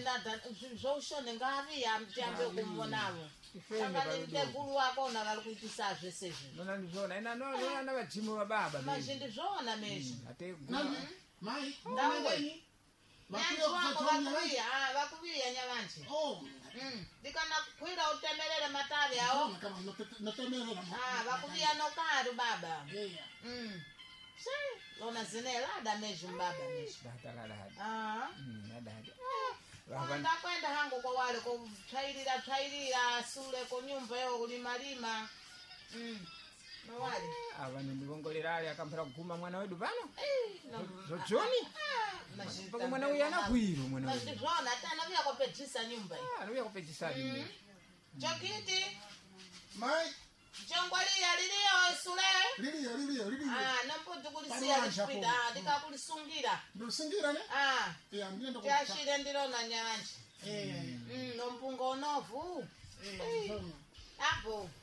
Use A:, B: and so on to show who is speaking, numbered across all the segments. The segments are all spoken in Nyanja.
A: nada zoshone ngavi amtiambe kumonamo sangani ndegulu wako na valikuitisazve sezvi
B: nona ndizvona ina nona vadzimu vababa
A: mazvi ndizvona mezvi
C: mai
A: ndangweni vakuviya nyavanji ndikana kwira utemerere matavi awo vakuviya nokari baba lona zinelada mezvi mbaba mezvi ndakwenda hangu kwawale kutsvairira sule kunyumba yo kulimalima nowali
B: ava nindivongolera ali akampera kuguma mwana wedu pano zojoni paka mwana uyu anakwiro mwana wedu
A: zvona ati anavuya kupedzisa nyumba iyi
B: anavuya kupedzisa
A: chokiti
C: mai
A: chongwaliya liliyo sule
C: liliyo
A: nampudzi kulisiya lichipida ndikakulisungira
C: ndosungira ne
A: tiashile ndilona nyanja nompunga unovu apo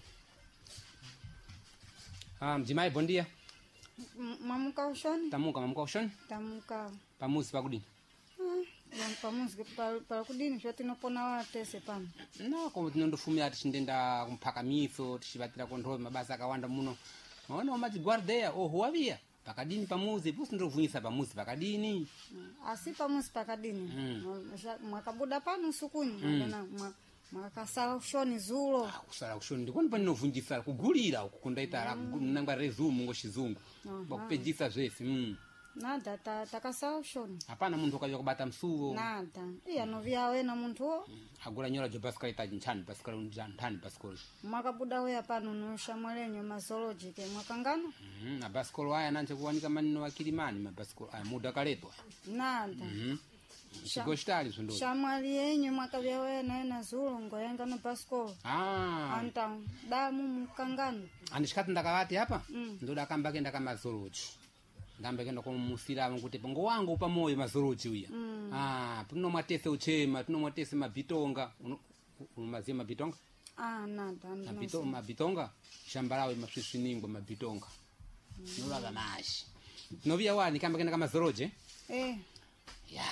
D: mdzimai bom dia.
E: Mamuka ushoni?
D: Mamuka ushoni?
E: Tamuka.
D: Pamuzi pakudini?
E: Pamuzi pakudini zvati nopona watese pano.
D: No, como tinondofumira tichindenda kumphaka mifo, tichivatira kontrol mabasa akawanda muno. Maona umadziguardeya wavia. Pakadini pamuzi, pusi ndovhunyisa pamuzi pakadini.
E: Asi pamuzi pakadini. Mwakabuda pano usukuni. Mwakasala ushoni zulo.
D: Kusala ushoni ndikoni panovhunjisa kugulira kundaita nangwa resumu ngochizungu. Bakupedzisa zvese.
E: Nada takasala ushoni.
D: Hapana muntu ukavya kubata msuvo.
E: Nada. Iya novia wena muntu.
D: Agula nyora jo basikali taji nchani basikali ntani basikali.
E: Mwakabuda weya pano noshamwalenyo mazology ke mwakangana?
D: Na basikali haya nanche kuwanika maneno wa Kilimani mabasikali haya muda kaleto.
E: Nada.
D: Shigoshtali zvondo.
E: Shamwali yenyu mwakavya wena ena zulo ngoyenga no basikali. Anta damu mukangana.
D: Andishikati ndakavati hapa? Ndoda kambake ndakamazology. Ndambe kenda kumusira kuti pongo wangu pamoyo mazorochi uya. Tunomwatese uchema, tunomwatese mabitonga. Unomaziya mabitonga?
E: Nada.
D: Mabitonga shambalawe maswiswiningo mabitonga. Nolaga mashi. Novia wani kamba kenda kama zoroje? Ya.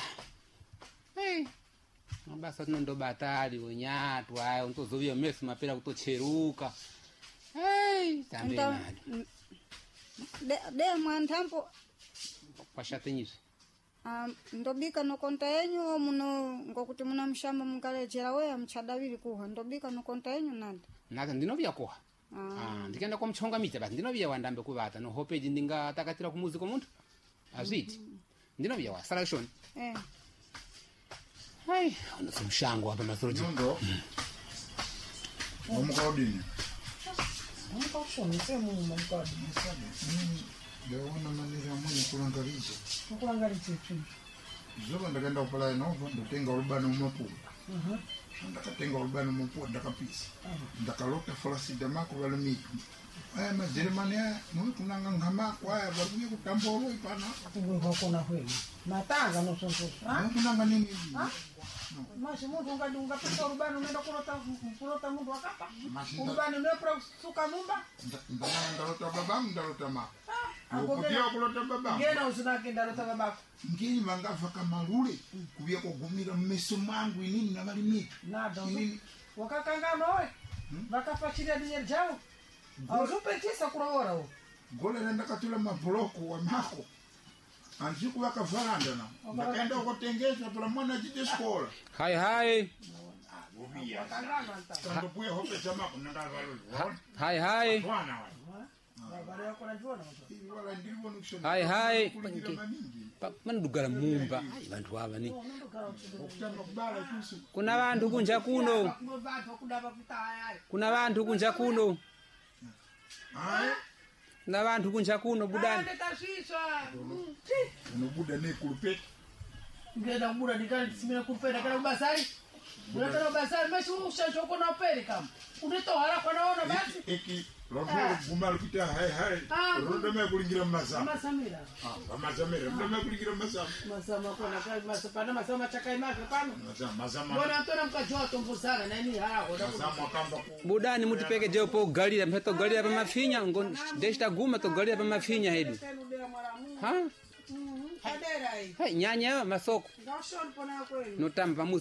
D: Mabasa tunondo batali unyatu ayo ntozovia mesu mapera kutocheruka. Tambe nada.
E: De mwantampo
D: pashatenyizve
E: ndobika nokonta yenyu muno ngokuti muna mshamba mungalejera weya mchadawiri kuha ndobika nokonta yenyu nada
D: ndinovia kuha ndikaenda kumchonga mita basi ndinovia wandambe kuvata nohopeji ndingatakatira kumuzi komuntu azviti ndinovia wasala shoni hai unosomshango apa mazoroji
C: ndo omukadini
A: Mukashoni semunhu mukadini
C: ndaona manera mwenye
A: kulangariche tu
C: zoba ndakaenda kupalaya novo ndotenga urubano mumapuwa ndakatenga urubano mumapuwa ndakapisa ndakalota falasida mako valimiki aya majeremani aya munokunanga ngamako aya varuye kutamboro ipana
A: kungwekona hwenu matanga nosontosa
C: munokunanga nini
A: Mas muntu ungapisa urubano unaenda kulota muntu wakapa urubano nepra suka mumba
C: ndalota babangu ndalota mako ukutia kulota babangu
A: ngena usinake ndalota babako
C: ngini vangafa kamalule kuya kugumira mmeso mangu inini na valimiki
A: nada wakakangana owe vakapachira dinheiro javo auzopetisa kuroora o
C: golera ndakatula mabhloko wa mako anziku vakavaranda na ndakaenda ukotengesa pala mwana achite skola
D: hai
C: ndopuya hope chamako nangavaloli
D: hai manodugara mumba vantu ava ni kuna vantu kunja kuno na vantu kunja kuno budani
C: unobuda nekulupeti
A: ngenda kubuda ndikanisimira kupenda kana kubasari unataka kubasari meshi ushachokona upeli kama unetohara kwa naona basi
C: eki lofero gumalo kita hai rodome kulingira masamira rodome kulingira
A: masama kona kai masapana masama chakai maka pano
C: masama
A: bona antona mkajoa tombusana nani hao
C: masama kamba
D: budani mutipeke jepo galira mpeto galira pa mafinya ngon desta guma to galira pa mafinya hedu ha
A: Hadera hii.
D: Hai nyanya masoko.
A: Ngashon pona kweli.
D: Notamba pamuzi